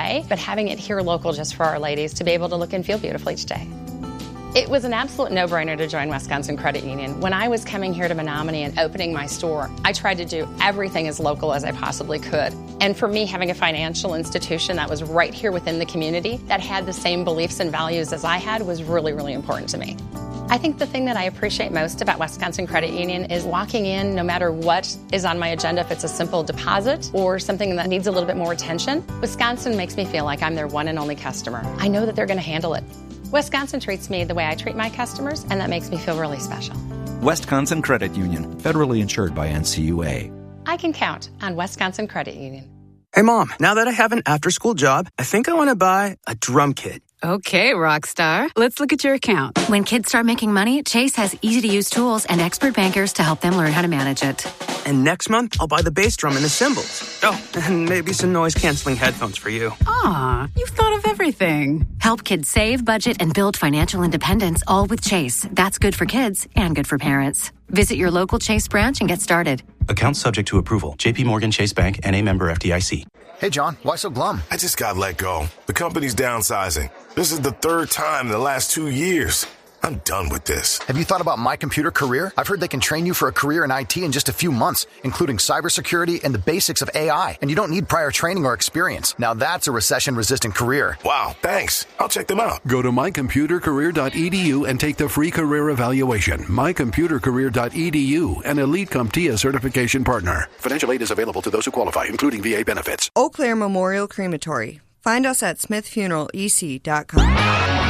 way, but having it here local just for our ladies to be able to look and feel beautiful each day. It was an absolute no-brainer to join Wisconsin Credit Union. When I was coming here to Menominee and opening my store, I tried to do everything as local as I possibly could. And for me, having a financial institution that was right here within the community that had the same beliefs and values as I had was really, really important to me. I think the thing that I appreciate most about Wisconsin Credit Union is walking in, no matter what is on my agenda, if it's a simple deposit or something that needs a little bit more attention, Wisconsin makes me feel like I'm their one and only customer. I know that they're going to handle it. Wisconsin treats me the way I treat my customers, and that makes me feel really special. Wisconsin Credit Union, federally insured by NCUA. I can count on Wisconsin Credit Union. Hey, Mom, now that I have an after-school job, I think I want to buy a drum kit. Okay, Rockstar. Let's look at your account. When kids start making money, Chase has easy-to-use tools and expert bankers to help them learn how to manage it. And next month, I'll buy the bass drum and the cymbals. Oh, and maybe some noise-canceling headphones for you. Aw, you've thought of everything. Help kids save, budget, and build financial independence, all with Chase. That's good for kids and good for parents. Visit your local Chase branch and get started. Account subject to approval. JP Morgan Chase Bank, N.A. member FDIC. Hey, John, why so glum? I just got let go. The company's downsizing. This is the third time in the last 2 years. I'm done with this. Have you thought about My Computer Career? I've heard they can train you for a career in IT in just a few months, including cybersecurity and the basics of AI. And you don't need prior training or experience. Now that's a recession-resistant career. Wow, thanks. I'll check them out. Go to mycomputercareer.edu and take the free career evaluation. mycomputercareer.edu, an Elite CompTIA certification partner. Financial aid is available to those who qualify, including VA benefits. Eau Claire Memorial Crematory. Find us at smithfuneralec.com.